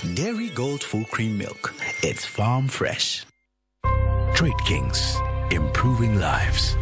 Dairy Gold Full Cream Milk. It's farm fresh. Trade Kings, improving lives.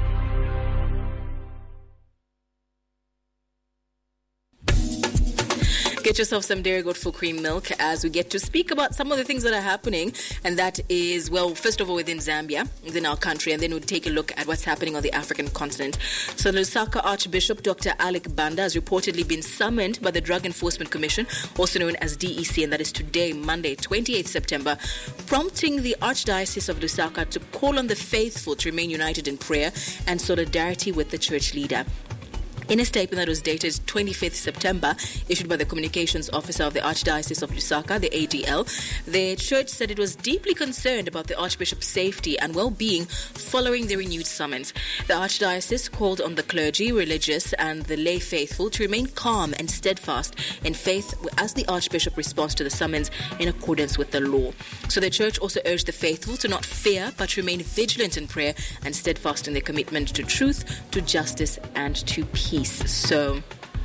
Get yourself some Dairy Gold Full Cream Milk as we get to speak about some of the things that are happening. And that is, well, first of all, within Zambia, within our country, and then we'll take a look at what's happening on the African continent. So Lusaka Archbishop Dr. Alec Banda has reportedly been summoned by the Drug Enforcement Commission, also known as DEC, and that is today, Monday, 28th September, prompting the Archdiocese of Lusaka to call on the faithful to remain united in prayer and solidarity with the church leader. In a statement that was dated 25th September, issued by the Communications Officer of the Archdiocese of Lusaka, the ADL, the church said it was deeply concerned about the Archbishop's safety and well-being following the renewed summons. The Archdiocese called on the clergy, religious, and the lay faithful to remain calm and steadfast in faith as the Archbishop responds to the summons in accordance with the law. So the church also urged the faithful to not fear but remain vigilant in prayer and steadfast in their commitment to truth, to justice, and to peace. So,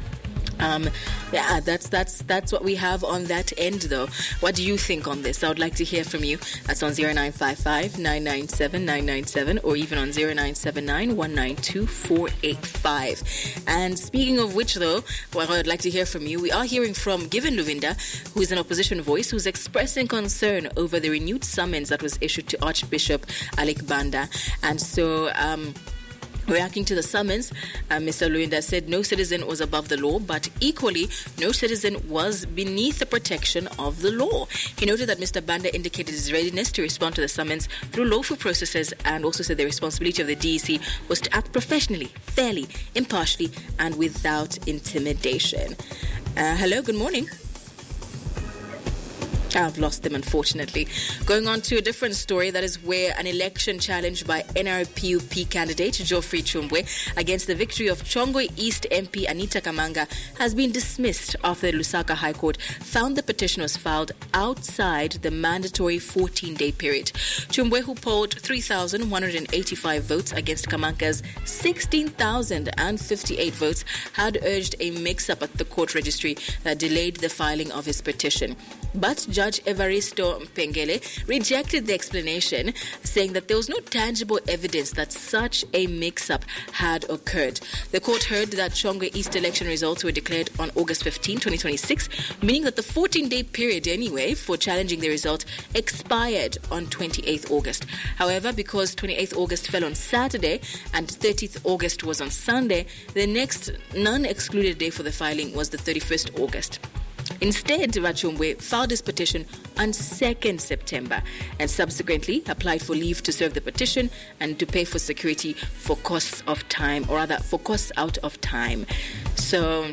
that's what we have on that end, though. What do you think on this? I would like to hear from you. That's on 0955 997 997 or even on 0979 192 485. And speaking of which, though, well, I'd like to hear from you. We are hearing from Given Luvinda, who is an opposition voice, who's expressing concern over the renewed summons that was issued to Archbishop Alec Banda. And so, reacting to the summons, Mr. Luinda said no citizen was above the law, but equally, no citizen was beneath the protection of the law. He noted that Mr. Banda indicated his readiness to respond to the summons through lawful processes and also said the responsibility of the DEC was to act professionally, fairly, impartially, and without intimidation. Hello, good morning. I've lost them, unfortunately. Going on to a different story, that is where an election challenge by NRPUP candidate Geoffrey Chumbwe against the victory of Chongwe East MP Anita Kamanga has been dismissed after the Lusaka High Court found the petition was filed outside the mandatory 14-day period. Chumbwe, who polled 3,185 votes against Kamanga's 16,058 votes, had urged a mix-up at the court registry that delayed the filing of his petition. But Judge Evaristo Mpengele rejected the explanation, saying that there was no tangible evidence that such a mix-up had occurred. The court heard that Chongwe East election results were declared on August 15, 2026, meaning that the 14-day period anyway for challenging the result expired on 28th August. However, because 28th August fell on Saturday and 30th August was on Sunday, the next non-excluded day for the filing was the 31st August. Instead, Chumbwe filed his petition on 2nd September and subsequently applied for leave to serve the petition and to pay for security for costs of time, or rather for costs out of time. So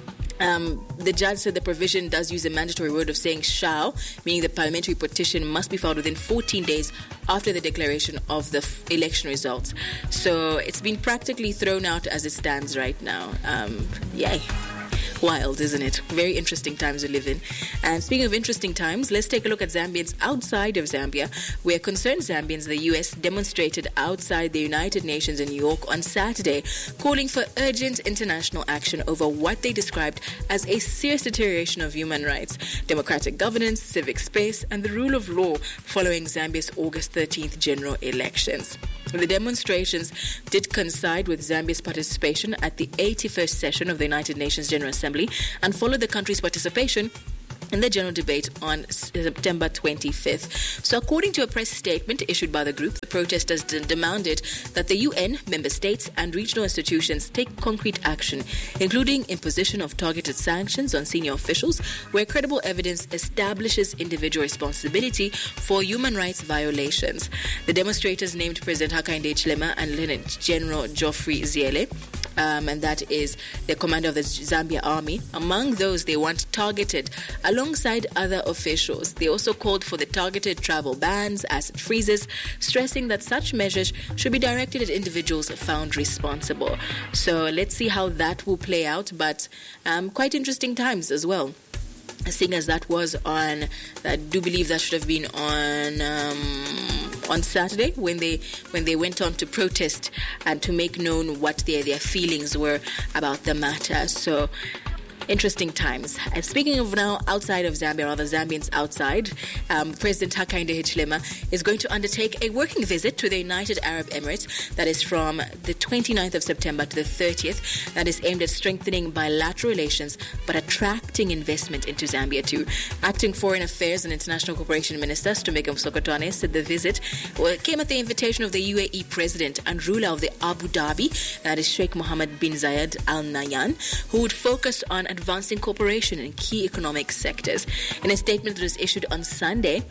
the judge said the provision does use a mandatory word of saying shall, meaning the parliamentary petition must be filed within 14 days after the declaration of the election results. So it's been practically thrown out as it stands right now. Yay. Wild, isn't it? Very interesting times we live in. And speaking of interesting times, let's take a look at Zambians outside of Zambia, where concerned Zambians, the US, demonstrated outside the United Nations in New York on Saturday, calling for urgent international action over what they described as a serious deterioration of human rights, democratic governance, civic space, and the rule of law following Zambia's August 13th general elections. The demonstrations did coincide with Zambia's participation at the 81st session of the United Nations General Assembly and followed the country's participation in the general debate on September 25th. So according to a press statement issued by the group, the protesters demanded that the UN, member states and regional institutions take concrete action, including imposition of targeted sanctions on senior officials where credible evidence establishes individual responsibility for human rights violations. The demonstrators named President Hakainde Hichilema and Lieutenant General Geoffrey Ziele, and that is the commander of the Zambia Army. Among those they want targeted alongside other officials. They also called for the targeted travel bans, asset freezes, stressing that such measures should be directed at individuals found responsible. So let's see how that will play out, but quite interesting times as well. Seeing as that was on, I do believe that should have been on Saturday when they went on to protest and to make known what their feelings were about the matter. So Interesting times. And speaking of now outside of Zambia, or the Zambians outside, President Hakainde Hichilema is going to undertake a working visit to the United Arab Emirates that is from the 29th of September to the 30th, that is aimed at strengthening bilateral relations but attracting investment into Zambia too. Acting Foreign Affairs and International Cooperation Minister Stumeka Msokotwane said the visit came at the invitation of the UAE President and ruler of the Abu Dhabi, that is Sheikh Mohammed bin Zayed Al Nahyan, who would focus on advancing cooperation in key economic sectors. In a statement that was issued on Sunday,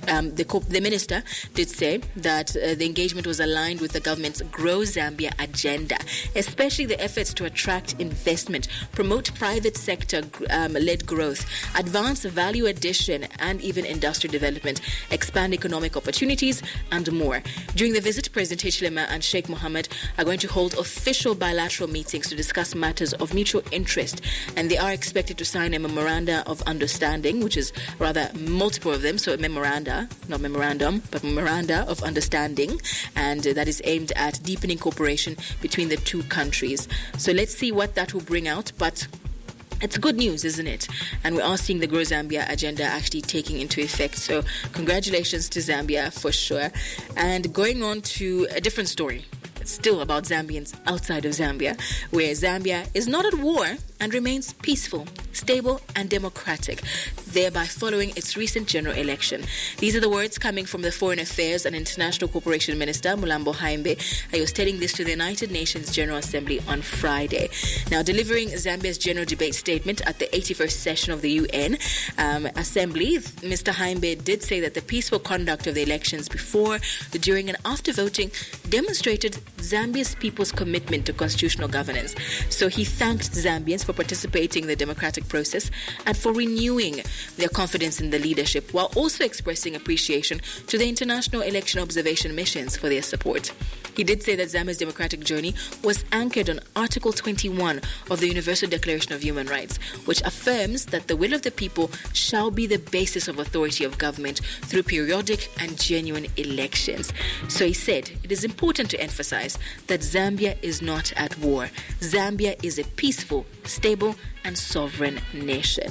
the minister did say that the engagement was aligned with the government's Grow Zambia agenda, especially the efforts to attract investment, promote private sector led growth, advance value addition and even industrial development, expand economic opportunities and more. During the visit, President Hichilema and Sheikh Mohammed are going to hold official bilateral meetings to discuss matters of mutual interest, and they are expected to sign a memoranda of understanding, which is rather multiple of them, so a memoranda, not memorandum, but memoranda of understanding, and that is aimed at deepening cooperation between the two countries. So let's see what that will bring out, but it's good news, isn't it? And we are seeing the Grow Zambia agenda actually taking into effect. So congratulations to Zambia for sure. And going on to a different story, still about Zambians outside of Zambia, where Zambia is not at war and remains peaceful, stable and democratic, thereby following its recent general election. These are the words coming from the Foreign Affairs and International Cooperation Minister, Mulambo Haimbe. He was telling this to the United Nations General Assembly on Friday. Now, delivering Zambia's general debate statement at the 81st session of the UN Assembly, Mr. Haimbe did say that the peaceful conduct of the elections before, during and after voting demonstrated Zambia's people's commitment to constitutional governance. So he thanked Zambians for participating in the democratic process and for renewing their confidence in the leadership, while also expressing appreciation to the international election observation missions for their support. He did say that Zambia's democratic journey was anchored on Article 21 of the Universal Declaration of Human Rights, which affirms that the will of the people shall be the basis of authority of government through periodic and genuine elections. So he said it is important to emphasize that Zambia is not at war. Zambia is a peaceful, stable and sovereign nation.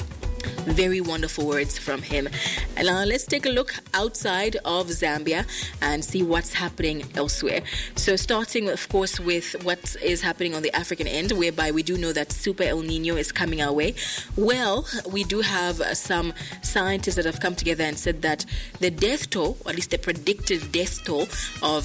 Very wonderful words from him. And now let's take a look outside of Zambia and see what's happening elsewhere. So starting, of course, with what is happening on the African end, whereby we do know that Super El Nino is coming our way. Well, we do have some scientists that have come together and said that the death toll, or at least the predicted death toll of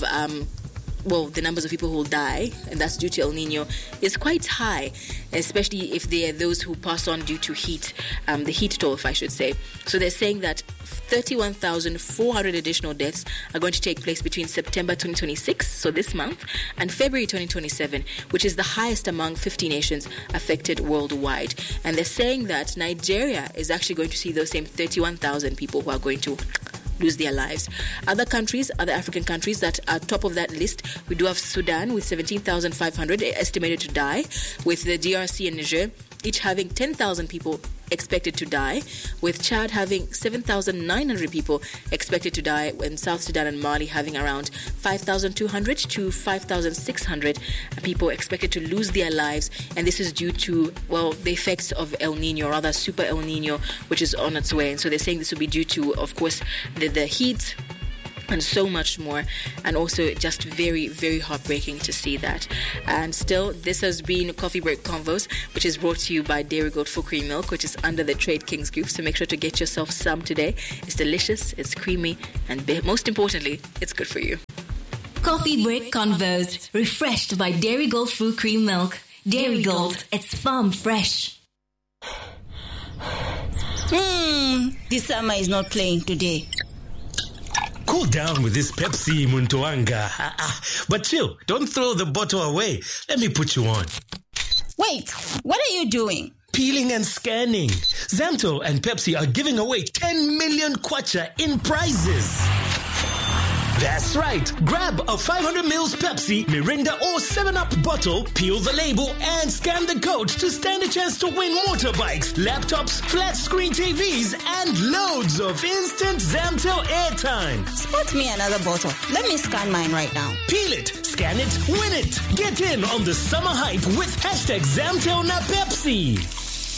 the numbers of people who will die, and that's due to El Nino, is quite high, especially if they are those who pass on due to heat, the heat toll, if I should say. So they're saying that 31,400 additional deaths are going to take place between September 2026, so this month, and February 2027, which is the highest among 50 nations affected worldwide. And they're saying that Nigeria is actually going to see those same 31,000 people who are going to lose their lives. Other countries, other African countries that are top of that list, we do have Sudan with 17,500 estimated to die, with the DRC and Niger each having 10,000 people expected to die, with Chad having 7,900 people expected to die, and South Sudan and Mali having around 5,200 to 5,600 people expected to lose their lives. And this is due to, the effects of El Nino, or rather Super El Nino, which is on its way. And so they're saying this will be due to, of course, the heat and so much more, and also just very, very heartbreaking to see that. And still, this has been Coffee Break Convos, which is brought to you by Dairy Gold Full Cream Milk, which is under the Trade Kings Group. So make sure to get yourself some today. It's delicious, it's creamy, and most importantly, it's good for you. Coffee Break Convos, refreshed by Dairy Gold Full Cream Milk. Dairy Gold, it's farm fresh. This summer is not playing today. Cool down with this Pepsi, Muntoanga. But chill, don't throw the bottle away. Let me put you on. Wait, what are you doing? Peeling and scanning. Zamto and Pepsi are giving away 10 million kwacha in prizes. That's right. Grab a 500 ml Pepsi, Mirinda or 7-Up bottle, peel the label and scan the code to stand a chance to win motorbikes, laptops, flat screen TVs and loads of instant Zamtel airtime. Spot me another bottle. Let me scan mine right now. Peel it, scan it, win it. Get in on the summer hype with #ZamtelNaPepsi.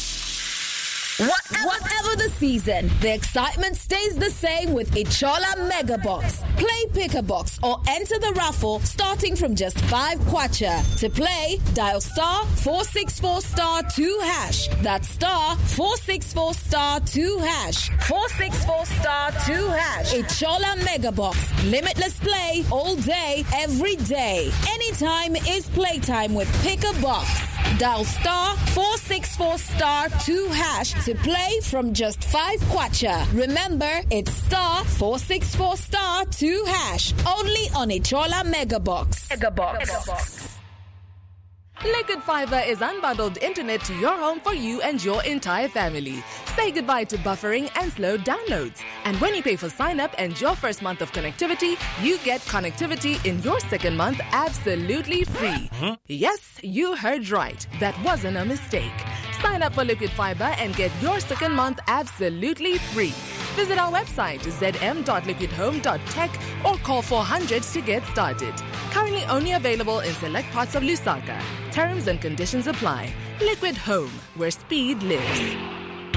Whatever the season, the excitement stays the same with Ichola Mega Box. Play Pick a Box or enter the raffle starting from just 5 kwacha. To play, dial star 464 star 2 hash. That's star 464 star 2 hash. 464 star 2 hash. Ichola Mega Box. Limitless play all day, every day. Anytime is playtime with Pick a Box. Dial star 464 star 2 hash to play from just 5 kwacha. Remember, it's star 464 star 2 hash. Only on Ichola Mega Box. Liquid Fiber is unbundled internet to your home for you and your entire family. Say goodbye to buffering and slow downloads. And when you pay for sign-up and your first month of connectivity, you get connectivity in your second month absolutely free. Yes, you heard right. That wasn't a mistake. Sign up for Liquid Fiber and get your second month absolutely free. Visit our website, zm.liquidhome.tech, or call 400 to get started. Currently only available in select parts of Lusaka. Terms and conditions apply. Liquid Home, where speed lives.